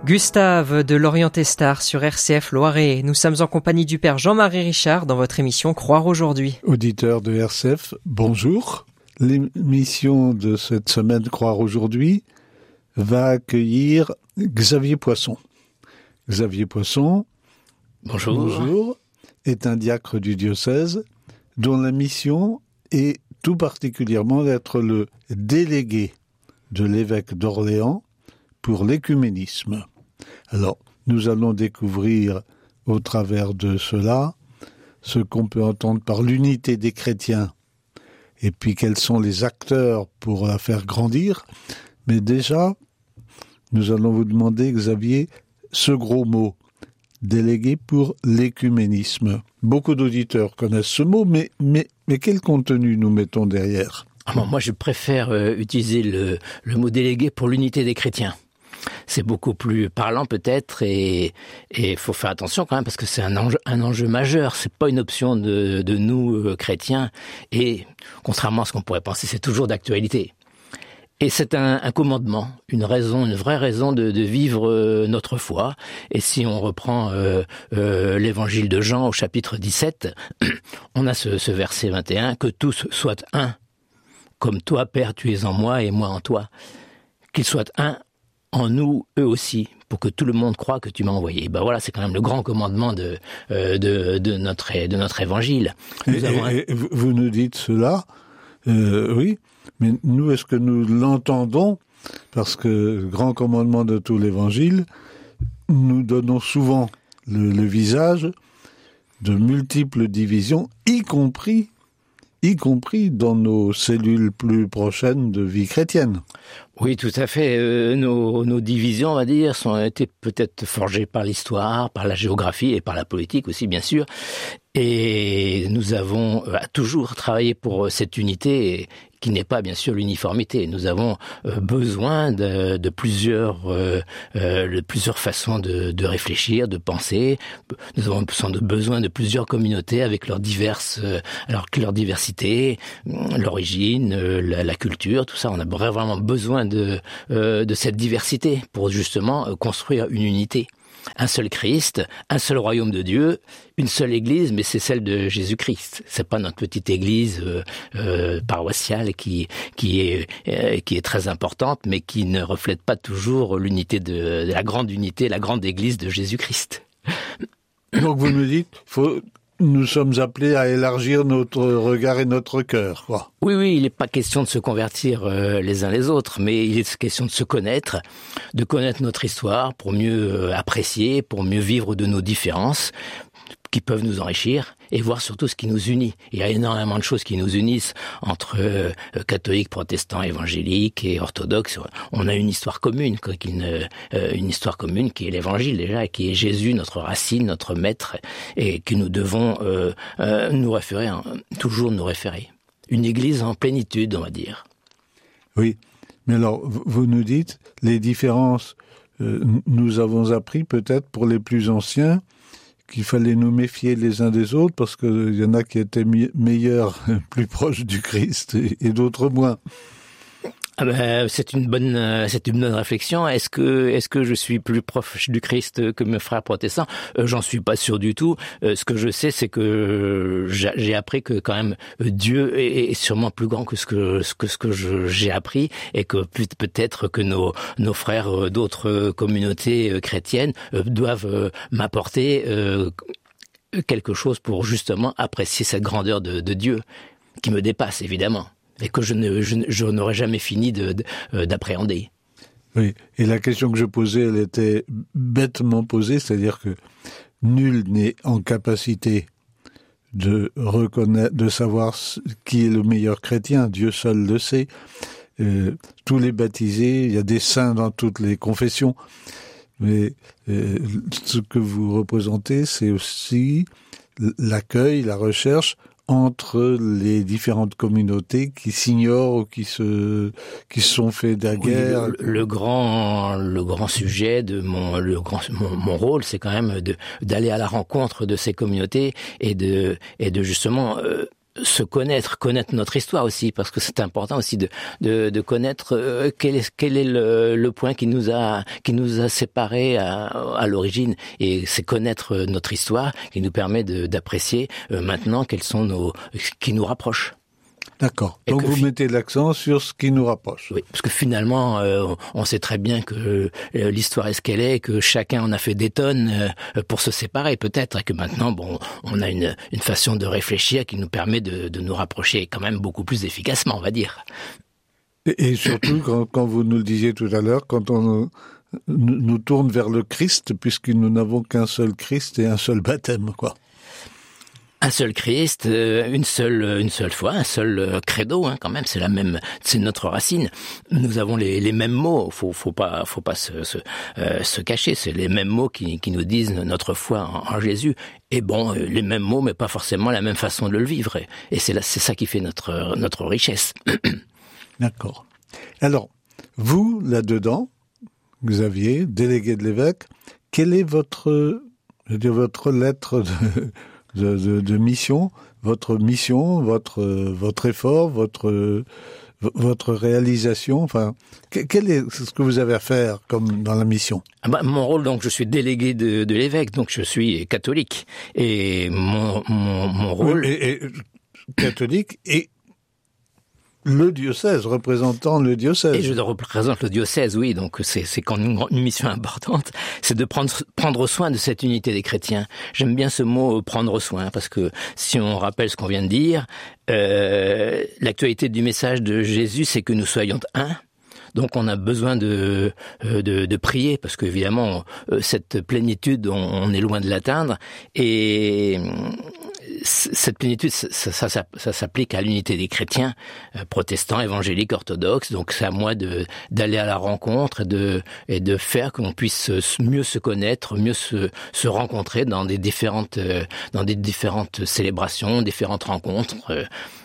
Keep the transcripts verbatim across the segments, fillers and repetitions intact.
Gustave de Lorient-Estar sur R C F Loiret. Nous sommes en compagnie du Père Jean-Marie Richard dans votre émission Croire aujourd'hui. Auditeurs de R C F, bonjour. L'émission de cette semaine Croire aujourd'hui va accueillir Xavier Poisson. Xavier Poisson, bonjour. bonjour, est un diacre du diocèse dont la mission est tout particulièrement d'être le délégué de l'évêque d'Orléans pour l'écuménisme. Alors, nous allons découvrir au travers de cela ce qu'on peut entendre par l'unité des chrétiens et puis quels sont les acteurs pour la faire grandir. Mais déjà, nous allons vous demander, Xavier, ce gros mot, délégué pour l'écuménisme. Beaucoup d'auditeurs connaissent ce mot, mais, mais, mais quel contenu nous mettons derrière ? Ah bon, moi, je préfère euh, utiliser le, le mot délégué pour l'unité des chrétiens. C'est beaucoup plus parlant peut-être et il faut faire attention quand même parce que c'est un enjeu, un enjeu majeur. C'est pas une option de, de nous euh, chrétiens et contrairement à ce qu'on pourrait penser, c'est toujours d'actualité. Et c'est un, un commandement, une raison, une vraie raison de, de vivre euh, notre foi. Et si on reprend euh, euh, l'évangile de Jean au chapitre dix-sept, on a ce, ce verset vingt et un, que tous soient un, comme toi, Père, tu es en moi et moi en toi. Qu'ils soient un en nous, eux aussi, pour que tout le monde croie que tu m'as envoyé. Ben voilà, c'est quand même le grand commandement de euh, de, de notre de notre évangile. Nous et, avons un... et vous nous dites cela, euh, oui, mais nous, est-ce que nous l'entendons ? Parce que le grand commandement de tout l'évangile, nous donnons souvent le, le visage de multiples divisions, y compris y compris dans nos cellules plus prochaines de vie chrétienne. Oui, tout à fait. Euh, nos, nos divisions, on va dire, sont été peut-être forgées par l'histoire, par la géographie et par la politique aussi, bien sûr. Et nous avons euh, toujours travaillé pour cette unité qui n'est pas, bien sûr, l'uniformité. Nous avons euh, besoin de, de plusieurs, euh, euh, de plusieurs façons de, de réfléchir, de penser. Nous avons besoin de plusieurs communautés avec leurs diverses, euh, alors leur diversité, l'origine, euh, la, la culture, tout ça. On a vraiment besoin de, euh, de cette diversité pour justement euh, construire une unité. Un seul Christ, un seul royaume de Dieu, une seule église, mais c'est celle de Jésus-Christ. C'est pas notre petite église euh, euh, paroissiale qui qui est euh, qui est très importante, mais qui ne reflète pas toujours l'unité de, de la grande unité, la grande église de Jésus-Christ. Donc vous nous dites, faut nous sommes appelés à élargir notre regard et notre cœur, quoi. Oui, oui, il n'est pas question de se convertir euh, les uns les autres, mais il est question de se connaître, de connaître notre histoire pour mieux euh, apprécier, pour mieux vivre de nos différences qui peuvent nous enrichir et voir surtout ce qui nous unit. Il y a énormément de choses qui nous unissent entre euh, catholiques, protestants, évangéliques et orthodoxes. On a une histoire commune, une, euh, une histoire commune qui est l'évangile déjà, et qui est Jésus, notre racine, notre maître, et que nous devons euh, euh, nous référer, hein, toujours nous référer. Une église en plénitude, on va dire. Oui, mais alors, vous nous dites, les différences, euh, nous avons appris peut-être pour les plus anciens, qu'il fallait nous méfier les uns des autres parce qu'il y en a qui étaient mi- meilleurs, plus proches du Christ et, et d'autres moins. Ah ben, c'est une bonne, euh, c'est une bonne réflexion. Est-ce que, est-ce que je suis plus proche du Christ que mes frères protestants ? euh, J'en suis pas sûr du tout. Euh, ce que je sais, c'est que j'ai, j'ai appris que quand même Dieu est, est sûrement plus grand que ce que, ce que, ce que je, j'ai appris, et que peut-être que nos, nos frères d'autres communautés chrétiennes doivent euh, m'apporter euh, quelque chose pour justement apprécier cette grandeur de, de Dieu qui me dépasse évidemment. Et que je, ne, je, je n'aurais jamais fini de, de, d'appréhender. Oui, et la question que je posais, elle était bêtement posée, c'est-à-dire que nul n'est en capacité de reconnaître, de savoir qui est le meilleur chrétien, Dieu seul le sait. Euh, tous les baptisés, il y a des saints dans toutes les confessions, mais euh, ce que vous représentez, c'est aussi l'accueil, la recherche entre les différentes communautés qui s'ignorent ou qui se qui se sont fait d'aguerre. Oui, le, le grand le grand sujet de mon le grand mon, mon rôle, c'est quand même de d'aller à la rencontre de ces communautés et de et de justement euh, se connaître, connaître notre histoire aussi, parce que c'est important aussi de de, de connaître euh, quel est quel est le, le point qui nous a qui nous a séparés à, à l'origine, et c'est connaître notre histoire qui nous permet de, d'apprécier euh, maintenant quels sont nos qui nous rapprochent. D'accord. Donc vous fi- mettez l'accent sur ce qui nous rapproche. Oui, parce que finalement, euh, on sait très bien que euh, l'histoire est ce qu'elle est, que chacun en a fait des tonnes euh, pour se séparer peut-être, et que maintenant, bon, on a une, une façon de réfléchir qui nous permet de, de nous rapprocher quand même beaucoup plus efficacement, on va dire. Et, et surtout, quand, quand vous nous le disiez tout à l'heure, quand on nous tourne vers le Christ, puisque nous n'avons qu'un seul Christ et un seul baptême, quoi. Un seul Christ, une seule, une seule foi, un seul credo, hein, quand même. C'est la même, c'est notre racine. Nous avons les, les mêmes mots. Faut, faut pas, faut pas se, se, euh, se cacher. C'est les mêmes mots qui, qui nous disent notre foi en, en Jésus. Et bon, les mêmes mots, mais pas forcément la même façon de le vivre. Et c'est là, c'est ça qui fait notre, notre richesse. D'accord. Alors, vous, là-dedans, Xavier, délégué de l'évêque, quelle est votre, je veux dire, votre lettre de, De, de, de mission, votre mission, votre votre effort, votre votre réalisation, enfin, quel est ce que vous avez à faire comme dans la mission? Ah bah, mon rôle, donc, je suis délégué de, de l'évêque, donc je suis catholique, et mon mon, mon rôle, et, et, catholique et le diocèse, représentant le diocèse. Et je représente le diocèse, oui, donc c'est, c'est quand même une, une mission importante, c'est de prendre, prendre soin de cette unité des chrétiens. J'aime bien ce mot « prendre soin », parce que si on rappelle ce qu'on vient de dire, euh, l'actualité du message de Jésus, c'est que nous soyons un. Donc on a besoin de, de, de prier, parce qu'évidemment, cette plénitude, on, on est loin de l'atteindre, et cette plénitude, ça, ça, ça, ça s'applique à l'unité des chrétiens, euh, protestants, évangéliques, orthodoxes. Donc c'est à moi de d'aller à la rencontre et de et de faire qu'on puisse mieux se connaître, mieux se se rencontrer dans des différentes euh, dans des différentes célébrations, différentes rencontres. Euh.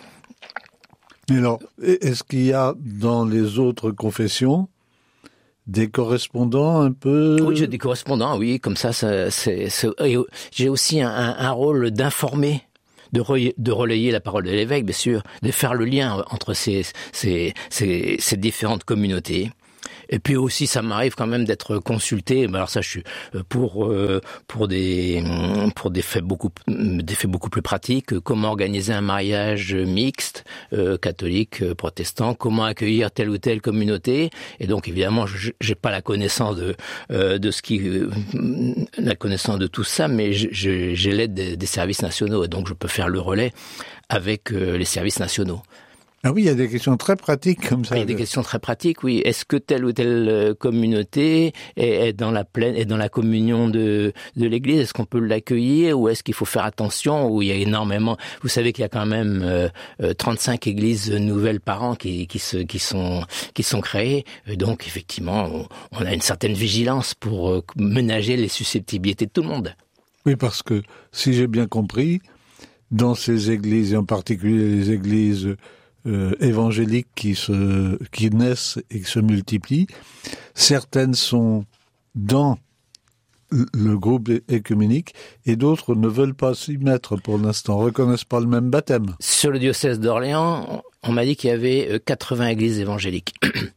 Mais alors, est-ce qu'il y a dans les autres confessions des correspondants un peu? Oui, j'ai des correspondants, oui, comme ça, ça c'est, c'est... j'ai aussi un, un rôle d'informer, de, re... de relayer la parole de l'évêque, bien sûr, de faire le lien entre ces, ces, ces, ces différentes communautés. Et puis aussi, ça m'arrive quand même d'être consulté. Alors ça, je suis pour pour des pour des faits beaucoup des faits beaucoup plus pratiques. Comment organiser un mariage mixte, euh, catholique, euh, protestant. Comment accueillir telle ou telle communauté. Et donc évidemment, je, j'ai pas la connaissance de euh, de ce qui euh, la connaissance de tout ça, mais je, je, j'ai l'aide des, des services nationaux. Et donc je peux faire le relais avec euh, les services nationaux. Ah oui, il y a des questions très pratiques comme ça. Il y a des questions très pratiques, oui. Est-ce que telle ou telle communauté est, est dans la pleine, est dans la communion de, de l'Église? Est-ce qu'on peut l'accueillir ou est-ce qu'il faut faire attention? Ou il y a énormément. Vous savez qu'il y a quand même euh, trente-cinq églises nouvelles par an qui, qui se, qui sont, qui sont créées. Et donc effectivement, on, on a une certaine vigilance pour euh, ménager les susceptibilités de tout le monde. Oui, parce que si j'ai bien compris, dans ces églises, et en particulier les églises Euh, évangéliques qui se qui naissent et qui se multiplient, certaines sont dans le groupe écuménique et d'autres ne veulent pas s'y mettre pour l'instant, reconnaissent pas le même baptême. Sur le diocèse d'Orléans, on m'a dit qu'il y avait quatre-vingts églises évangéliques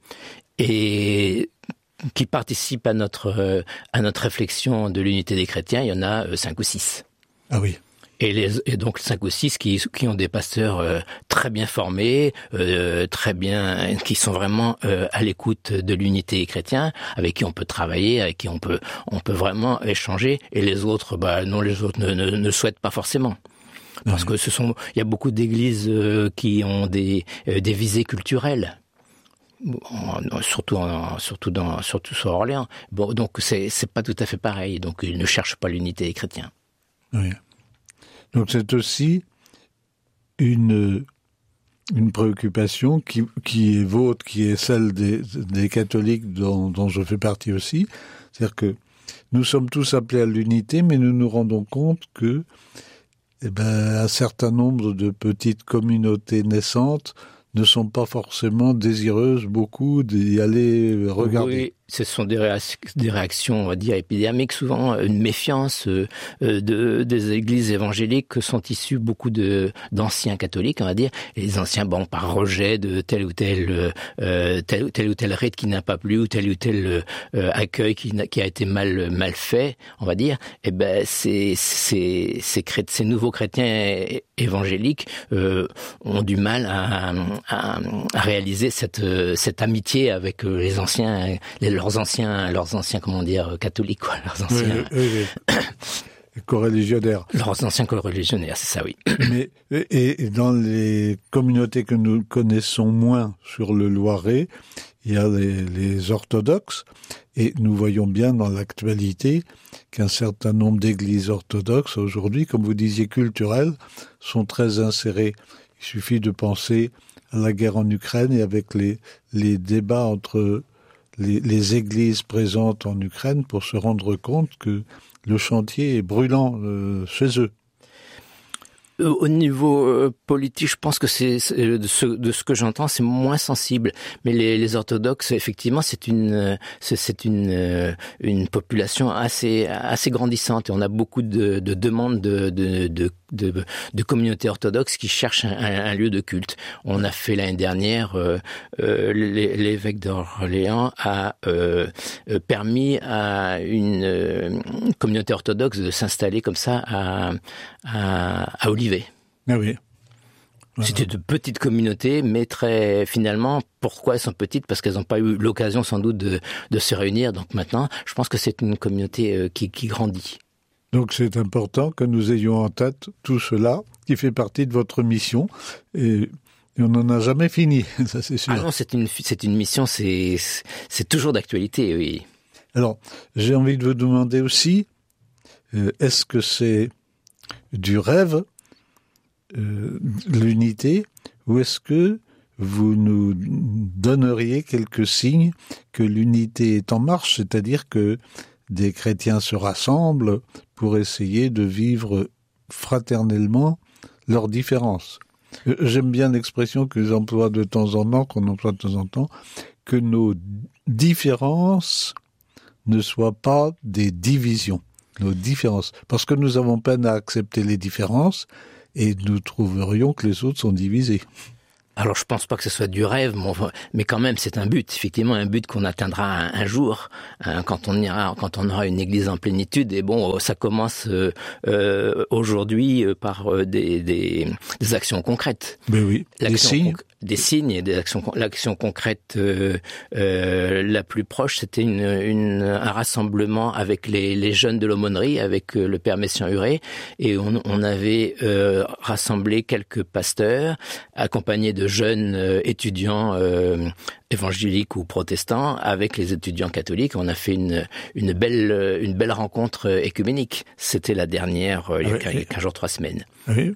et qui participent à notre à notre réflexion de l'unité des chrétiens. Il y en a cinq ou six. Ah oui. Et, les, et donc cinq ou six qui, qui ont des pasteurs euh, très bien formés, euh, très bien, qui sont vraiment euh, à l'écoute de l'unité des chrétiens, avec qui on peut travailler, avec qui on peut, on peut vraiment échanger. Et les autres, bah non, les autres ne, ne, ne souhaitent pas forcément, parce mmh. que ce sont, il y a beaucoup d'églises euh, qui ont des, euh, des visées culturelles. Surtout, en, surtout dans, surtout sur Orléans. Bon, donc c'est, c'est pas tout à fait pareil. Donc ils ne cherchent pas l'unité des chrétiens. Oui. Donc c'est aussi une une préoccupation qui qui est vôtre, qui est celle des des catholiques dont dont je fais partie aussi, c'est-à-dire que nous sommes tous appelés à l'unité, mais nous nous rendons compte que eh ben un certain nombre de petites communautés naissantes ne sont pas forcément désireuses beaucoup d'y aller regarder. Oui. Ce sont des, réactions, des réactions, on va dire, épidermiques, souvent une méfiance euh, de, des églises évangéliques que sont issus beaucoup de, d'anciens catholiques, on va dire. Et les anciens, bon, par rejet de tel ou tel, euh, tel, tel ou tel rite qui n'a pas plu, ou tel ou tel euh, accueil qui, n'a, qui a été mal, mal fait, on va dire. Et ben, ces, ces, ces, cré, ces nouveaux chrétiens évangéliques euh, ont du mal à, à, à réaliser cette, cette amitié avec les anciens, les leurs anciens, leurs anciens, comment dire, catholiques, quoi, leurs anciens... Oui, oui, oui. Coreligionnaires. Leurs anciens coreligionnaires, c'est ça, oui. Mais, et dans les communautés que nous connaissons moins sur le Loiret, il y a les, les orthodoxes, et nous voyons bien dans l'actualité qu'un certain nombre d'églises orthodoxes, aujourd'hui, comme vous disiez, culturelles, sont très insérées. Il suffit de penser à la guerre en Ukraine et avec les, les débats entre Les, les églises présentes en Ukraine pour se rendre compte que le chantier est brûlant euh, chez eux. Au niveau euh, politique, je pense que c'est, c'est de ce de ce que j'entends, c'est moins sensible. Mais les, les orthodoxes, effectivement, c'est une c'est, c'est une euh, une population assez assez grandissante et on a beaucoup de, de demandes de de, de de de communautés orthodoxes qui cherchent un, un lieu de culte. On a fait l'année dernière, euh, euh, l'évêque d'Orléans a euh, permis à une, une communauté orthodoxe de s'installer comme ça à à, à Olivet. Ah oui. Voilà. C'était de petites communautés, mais très finalement, pourquoi elles sont petites ? Parce qu'elles n'ont pas eu l'occasion sans doute de, de se réunir. Donc maintenant, je pense que c'est une communauté euh, qui, qui grandit. Donc c'est important que nous ayons en tête tout cela qui fait partie de votre mission et, et on n'en a jamais fini, ça c'est sûr. Ah non, c'est une, c'est une mission, c'est, c'est toujours d'actualité, oui. Alors, j'ai envie de vous demander aussi, euh, est-ce que c'est du rêve, euh, l'unité, ou est-ce que vous nous donneriez quelques signes que l'unité est en marche, c'est-à-dire que des chrétiens se rassemblent pour essayer de vivre fraternellement leurs différences. J'aime bien l'expression que j'emploie de temps en temps, qu'on emploie de temps en temps, que nos différences ne soient pas des divisions, nos différences. Parce que nous avons peine à accepter les différences et nous trouverions que les autres sont divisés. Alors, je pense pas que ce soit du rêve, mais quand même, c'est un but. Effectivement, un but qu'on atteindra un, un jour, hein, quand on ira, quand on aura une église en plénitude. Et bon, ça commence euh, euh, aujourd'hui euh, par euh, des, des, des actions concrètes. Mais oui, L'action des signes. Conc- des signes et des actions. L'action concrète euh, euh, la plus proche, c'était une, une, un rassemblement avec les, les jeunes de l'aumônerie, avec euh, le père Messiaen-Huré, et on, on avait euh, rassemblé quelques pasteurs, accompagnés de jeunes euh, étudiants euh, évangéliques ou protestants, avec les étudiants catholiques. On a fait une, une belle, une belle rencontre écuménique. C'était la dernière, euh, il y a quinze jours, trois semaines. Oui.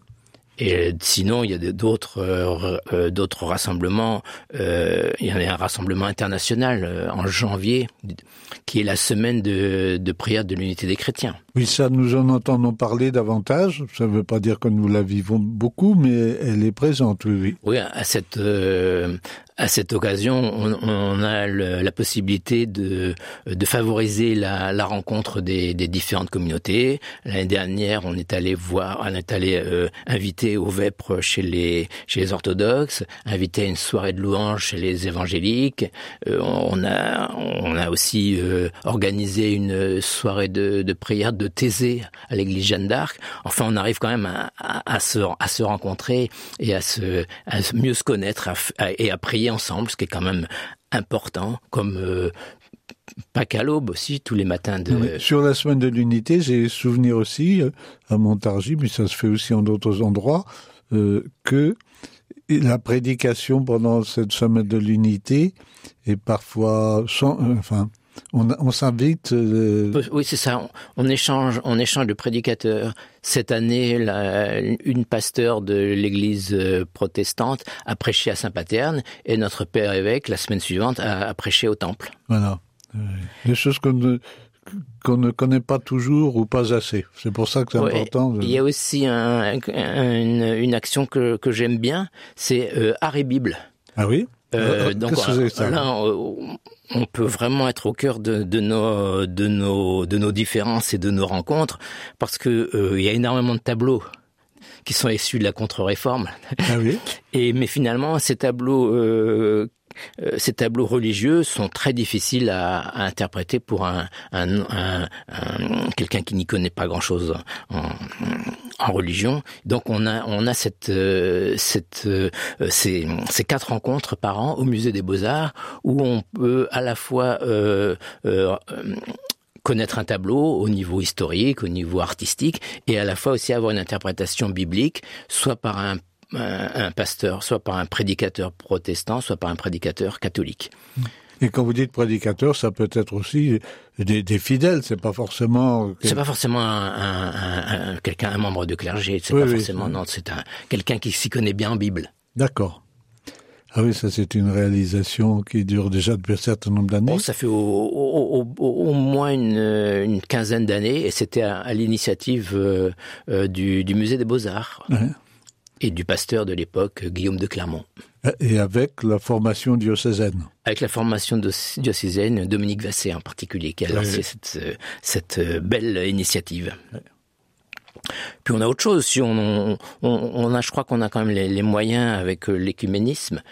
Et sinon, il y a d'autres euh, euh, d'autres rassemblements. Euh, il y en a un rassemblement international euh, en janvier, qui est la semaine de, de prière de l'unité des chrétiens. Oui, ça, nous en entendons parler davantage. Ça ne veut pas dire que nous la vivons beaucoup, mais elle est présente, oui, oui. Oui, à cette euh, à cette occasion, on, on a le, la possibilité de de favoriser la, la rencontre des, des différentes communautés. L'année dernière, on est allé voir, on est allé euh, inviter au vêpres chez les chez les orthodoxes, inviter à une soirée de louanges chez les évangéliques. Euh, on a on a aussi euh, organisé une soirée de, de prière de Thésée à l'église Jeanne d'Arc. Enfin, on arrive quand même à, à, à se à se rencontrer et à se à mieux se connaître à, à, et à prier ensemble, ce qui est quand même important, comme euh, Pâques à l'aube aussi, tous les matins de... Oui, sur la semaine de l'unité, j'ai souvenir aussi, à Montargis, mais ça se fait aussi en d'autres endroits, euh, que la prédication pendant cette semaine de l'unité est parfois... Sans, euh, enfin, on, on s'invite... Euh... Oui, c'est ça. On, on échange, on échange de prédicateurs. Cette année, la, une pasteur de l'église protestante a prêché à Saint-Paterne et notre père évêque, la semaine suivante, a, a prêché au temple. Voilà. Des choses qu'on ne, qu'on ne connaît pas toujours ou pas assez. C'est pour ça que c'est ouais, important. De... Il y a aussi un, un, une, une action que, que j'aime bien, c'est euh, Art et Bible. Ah oui Euh, euh, donc Qu'est-ce que c'est ça ? là, on, on peut vraiment être au cœur de, de nos, de nos, de nos différences et de nos rencontres, parce que euh, il y a énormément de tableaux qui sont issus de la contre-réforme. Ah oui. Et mais finalement, ces tableaux, euh, euh, ces tableaux religieux sont très difficiles à, à interpréter pour un, un, un, un quelqu'un qui n'y connaît pas grand-chose en, en religion. Donc on a, on a cette, euh, cette, euh, ces, ces quatre rencontres par an au Musée des Beaux-Arts où on peut à la fois euh, euh, connaître un tableau au niveau historique, au niveau artistique, et à la fois aussi avoir une interprétation biblique, soit par un, un, un pasteur, soit par un prédicateur protestant, soit par un prédicateur catholique. Et quand vous dites prédicateur, ça peut être aussi des, des fidèles, c'est pas forcément... C'est pas forcément un, un, un, un, quelqu'un, un membre de clergé, c'est oui, pas oui, forcément, c'est... non, c'est un, quelqu'un qui s'y connaît bien en Bible. D'accord. Ah oui, ça c'est une réalisation qui dure déjà depuis un certain nombre d'années. Bon, ça fait au, au, au, au moins une, une quinzaine d'années, et c'était à, à l'initiative euh, euh, du, du Musée des Beaux-Arts Ouais. et du pasteur de l'époque, Guillaume de Clermont. Et avec la formation diocésaine. Avec la formation de, diocésaine, Dominique Vassé en particulier, qui a lancé Ouais. cette, cette belle initiative. Ouais. Puis on a autre chose, si on, on, on a, je crois qu'on a quand même les, les moyens avec l'écuménisme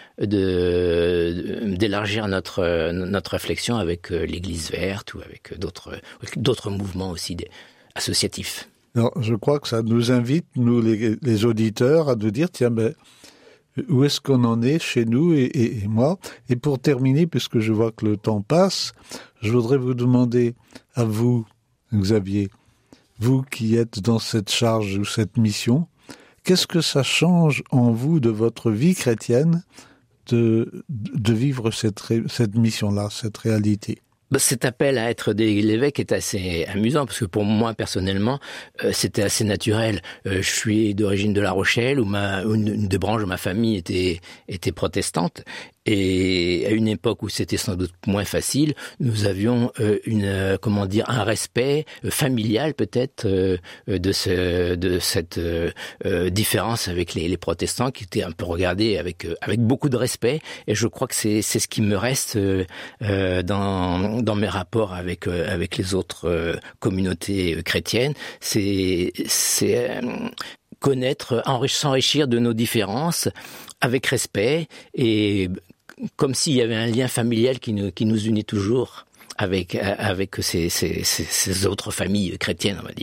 de, d'élargir notre, notre réflexion avec l'Église verte ou avec d'autres, d'autres mouvements aussi des, associatifs. Alors, je crois que ça nous invite, nous les, les auditeurs, à nous dire, tiens, ben, où est-ce qu'on en est chez nous et, et, et moi. Et pour terminer, puisque je vois que le temps passe, je voudrais vous demander à vous, Xavier, vous qui êtes dans cette charge ou cette mission, qu'est-ce que ça change en vous de votre vie chrétienne de, de vivre cette, cette mission-là, cette réalité ? Cet appel à être l'évêque est assez amusant parce que pour moi personnellement, euh, c'était assez naturel. Euh, je suis d'origine de La Rochelle où ma une, une des branches de ma famille était était protestante. Et à une époque où c'était sans doute moins facile, nous avions euh, une euh, comment dire un respect euh, familial peut-être euh, de ce de cette euh, euh, différence avec les, les protestants qui étaient un peu regardés avec euh, avec beaucoup de respect. Et je crois que c'est c'est ce qui me reste euh, euh, dans dans mes rapports avec euh, avec les autres euh, communautés euh, chrétiennes. C'est c'est euh, connaître, s'enrichir de nos différences avec respect et comme s'il y avait un lien familial qui nous, qui nous unit toujours avec, avec ces, ces, ces autres familles chrétiennes, on va dire.